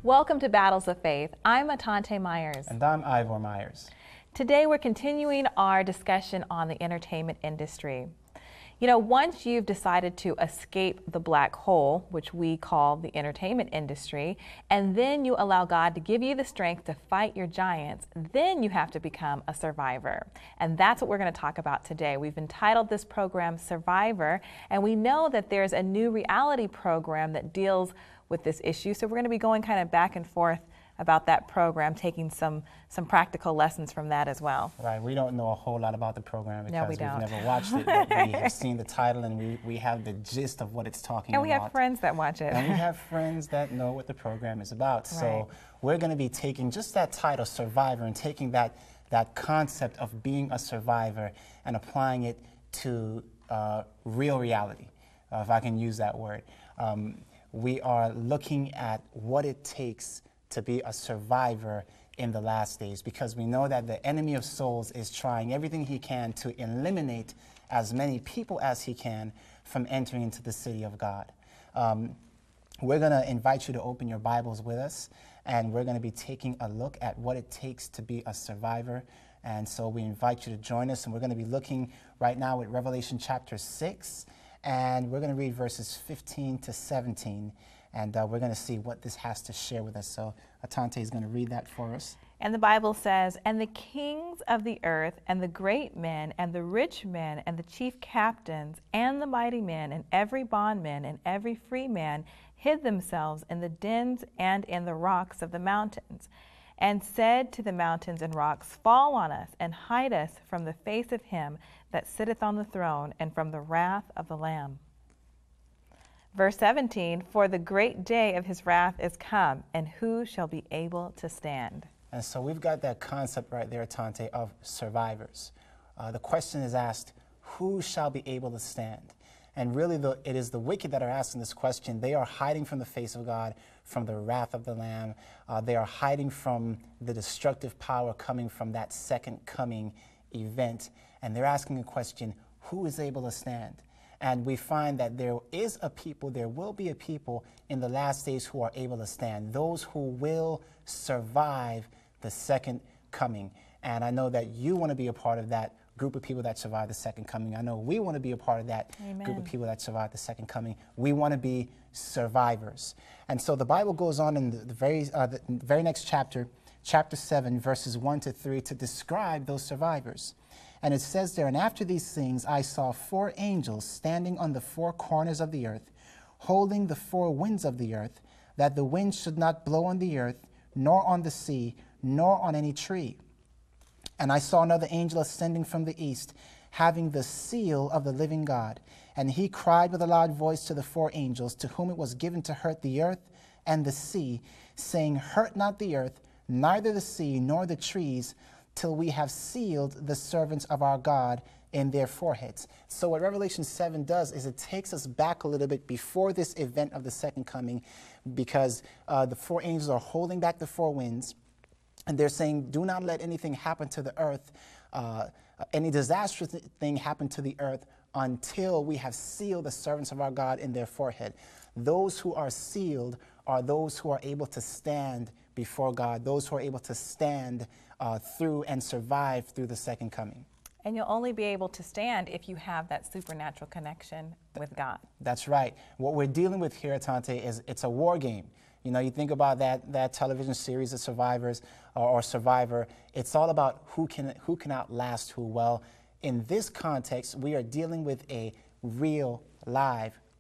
Welcome to Battles of Faith. I'm Atante Myers. And I'm Ivor Myers. Today we're continuing our discussion on the entertainment industry. You know, once you've decided to escape the black hole, which we call the entertainment industry, and then you allow God to give you the strength to fight your giants, then you have to become a survivor. And that's what we're going to talk about today. We've entitled this program Survivor, and we know that there's a new reality program that deals with this issue. So we're going to be going kind of back and forth about that program, taking some practical lessons from that as well. Right, we don't know a whole lot about the program because we've never watched it, but we have seen the title and we have the gist of what it's talking about. And we have friends that watch it. And we have friends that know what the program is about. Right. So we're going to be taking just that title, Survivor, and taking that concept of being a survivor and applying it to real reality, if I can use that word. We are looking at what it takes to be a survivor in the last days, because we know that the enemy of souls is trying everything he can to eliminate as many people as he can from entering into the city of God. We're going to invite you to open your Bibles with us, and we're going to be taking a look at what it takes to be a survivor. And so we invite you to join us, and we're going to be looking right now at Revelation chapter 6, and we're going to read verses 15 to 17. And we're going to see what this has to share with us. So Atante is going to read that for us. And the Bible says, "And the kings of the earth, and the great men, and the rich men, and the chief captains, and the mighty men, and every bondman, and every free man, hid themselves in the dens and in the rocks of the mountains, and said to the mountains and rocks, Fall on us, and hide us from the face of him that sitteth on the throne, and from the wrath of the Lamb." Verse 17, "For the great day of his wrath is come, and who shall be able to stand?" And so we've got that concept right there, Tante, of survivors. The question is asked, who shall be able to stand? And really, it is the wicked that are asking this question. They are hiding from the face of God, from the wrath of the Lamb. They are hiding from the destructive power coming from that second coming event. And they're asking a question, who is able to stand? And we find that there will be a people in the last days who are able to stand, those who will survive the second coming. And I know that you want to be a part of that group of people that survive the second coming. I know we want to be a part of that Amen. Group of people that survive the second coming. We want to be survivors. And so the Bible goes on in the very next chapter, chapter 7, verses 1 to 3, to describe those survivors. And it says there, "And after these things I saw 4 angels standing on the 4 corners of the earth, holding the 4 winds of the earth, that the wind should not blow on the earth, nor on the sea, nor on any tree. And I saw another angel ascending from the east, having the seal of the living God. And he cried with a loud voice to the 4 angels, to whom it was given to hurt the earth and the sea, saying, Hurt not the earth, neither the sea, nor the trees, till we have sealed the servants of our God in their foreheads." So what Revelation 7 does is it takes us back a little bit before this event of the second coming, because the 4 angels are holding back the 4 winds, and they're saying, do not let anything happen to the earth, any disastrous thing happen to the earth, until we have sealed the servants of our God in their forehead. Those who are sealed are those who are able to stand before God, those who are able to stand through and survive through the second coming. And you'll only be able to stand if you have that supernatural connection with God. That's right. What we're dealing with here, Tante, is it's a war game. You know, you think about that television series of Survivors or Survivor. It's all about who can outlast who. Well, in this context, we are dealing with a real live